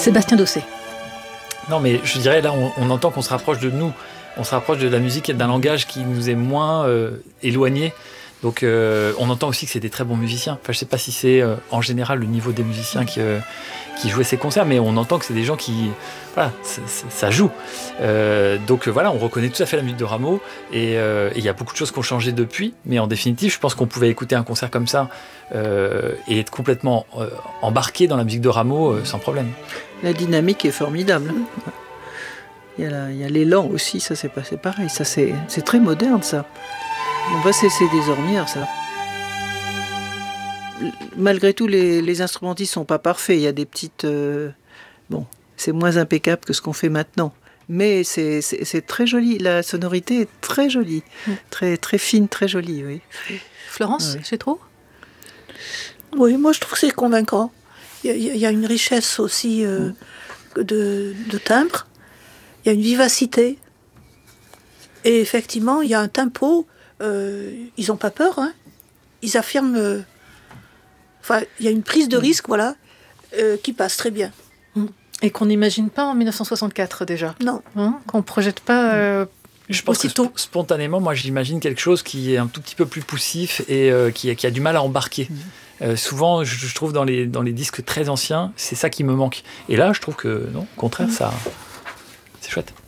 Sébastien Dossé. Non, mais je dirais, là, on entend qu'on se rapproche de nous. On se rapproche de la musique et d'un langage qui nous est moins éloigné. Donc, on entend aussi que c'est des très bons musiciens. Enfin, je ne sais pas si c'est en général le niveau des musiciens qui jouaient ces concerts, mais on entend que c'est des gens qui... Voilà, ça joue. Donc voilà, on reconnaît tout à fait la musique de Rameau. Et il y a beaucoup de choses qui ont changé depuis. Mais en définitive, je pense qu'on pouvait écouter un concert comme ça et être complètement embarqué dans la musique de Rameau sans problème. La dynamique est formidable. Il y a l'élan aussi, ça c'est pareil. Ça, c'est très moderne, ça. On va cesser des ornières, ça. Malgré tout, les instrumentistes sont pas parfaits. Il y a des petites... Bon, c'est moins impeccable que ce qu'on fait maintenant. Mais c'est très joli. La sonorité est très jolie. Très, très fine, très jolie, oui. Florence, c'est trop ? Oui, moi je trouve que c'est convaincant. Il y a une richesse aussi de timbre. Il y a une vivacité. Et effectivement, il y a un tempo. Ils n'ont pas peur. Hein. Ils affirment... Enfin, il y a une prise de risque, voilà, qui passe très bien. Et qu'on n'imagine pas en 1964 déjà. Non. Hein, qu'on ne projette pas je pense aussitôt. Que spontanément, moi j'imagine quelque chose qui est un tout petit peu plus poussif et qui a du mal à embarquer. Souvent, je trouve dans les disques très anciens, c'est ça qui me manque. Et là, je trouve que non, au contraire, ça, c'est chouette.